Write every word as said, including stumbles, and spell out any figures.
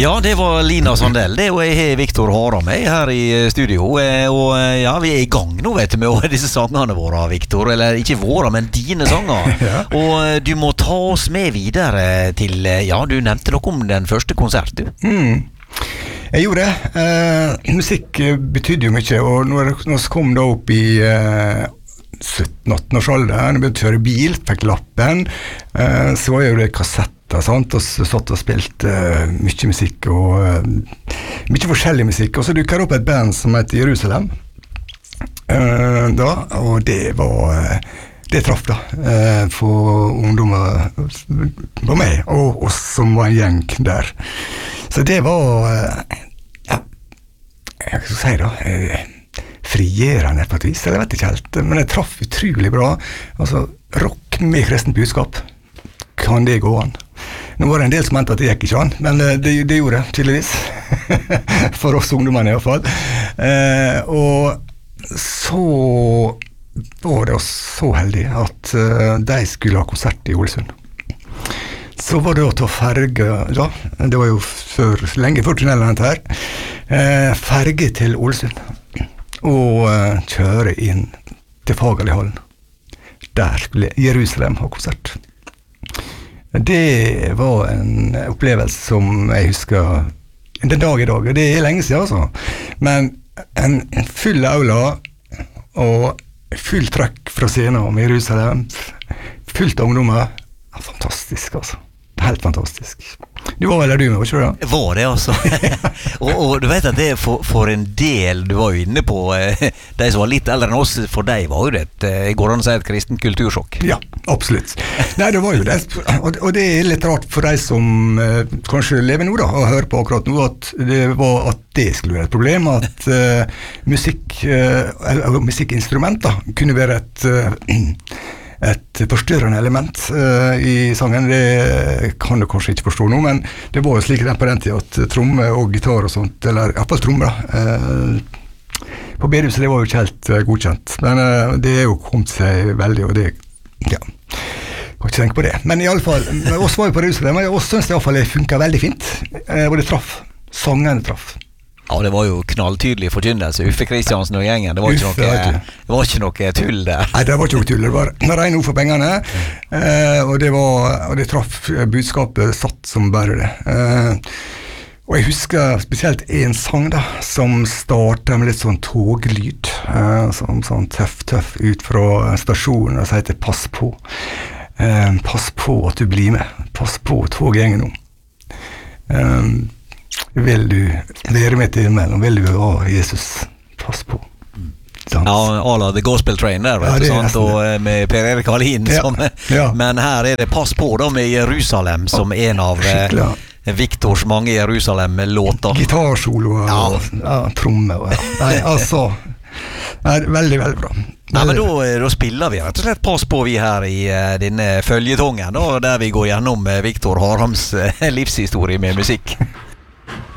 Ja, det var Lina Sandell. Det er jo jeg, Viktor Haram, jeg her i studio. Og ja, vi er i gang nå, vet du, med disse sangene våre, Viktor. Eller ikke våre, men dine sanger. Ja. Og du må ta oss med videre til, ja, du nevnte noe om den første konsert, du. Mm. Jeg gjorde det. Eh, musikk betydde jo mye, og når jeg kom da opp i eh, sytten-atten års alder, jeg begynte å kjøre bil, fikk lappen, eh, så var jo det kassetter, sant? Og så satt og spilte uh, mye musikk og uh, mye forskjellig musikk, og så dukket det opp et band som heter Jerusalem uh, da, og det var uh, det traff da uh, for ungdommer på meg og oss som var en gjeng der, så det var uh, ja, jeg skal si da uh, frigjørende på et vis, jeg vet ikke helt, men det traff utrolig bra, altså rock med kristent budskap, kan det gå an? Nå var det en del som mente at det gikk ikke an, men det, det gjorde det, tydeligvis. For oss ungdommene i hvert fall. Eh, og så var det også så heldig at uh, de skulle ha konsert i Ålesund. Så var det å ta ferge, ja, det var jo før, lenge før tunnelen her, eh, ferge til Ålesund, og uh, kjøre inn til Fagerli-hallen. Der skulle Jerusalem ha konsert. Det var en opplevelse som jeg husker den dag i dag, det er lenge siden altså, men en, en full aula og full trøkk fra scenen om Jerusalem, fullt av ungdommer, fantastisk altså, helt fantastisk. Du var vel der du med, var ikke det? Var det altså. og, og du vet at det for, for en del, du var jo inne på, eh, de som var litt eldre enn oss, for deg var jo det et, eh, går an å si et kristent kultursjokk. Ja, absolutt. Nei, det var jo det, og, og det er litt rart for de som eh, kanskje lever nå da, og hører på akkurat nå, at det var at det skulle være et problem, at eh, musikk, eh, musikkinstrumenter kunne være et eh, et forstyrrende element uh, i sangen, det kan du kanskje ikke forstå nå, men det var jo slik på den tiden at tromme og gitar og sånt, eller i hvert fall trommer uh, på bedehuset, det var jo ikke helt uh, godkjent, men uh, det er jo kommet seg veldig, og det, ja, jeg kan ikke tenke på det, men i alle fall, oss var jo på Jerusalem, og jeg synes det i alle fall det funket veldig fint, uh, og det traff, sangene traff. Ja, det var jo knalltydelig forkynnelse. Uffe Kristiansen og gjengen, det var ikke, Uffe, noe, det var ikke noe tull der. Nei, det var ikke noe tull, det var rein ord for pengene, eh, og, det var, og det traff budskapet satt som bare det. Eh, og jeg husker spesielt en sang da, som startet med litt sånn toglyd, eh, sånn, sånn tøff, tøff ut fra stasjonen, og så heter Pass på. Eh, pass på at du blir med. Pass på toggjengen nå. Eh, Vil du være med til himmelen, vil du ha Jesus, pass på. Dans. Ja, alla The Gospel Train der, vet ja, du, sant? Og med Per Erik Hallin, ja, som, ja. Men her er det Pass på da med Jerusalem, som en av eh, Viktors mange Jerusalem-låter. Gitarsolo og ja. Ja, tromme. Og, ja. Nei, altså, nei, veldig, veldig bra. Veldig. Nei, men da, da spiller vi rett og slett Pass på vi her i uh, denne føljetongen, da, der vi går gjennom uh, Viktor Harams uh, livshistorie med musikk.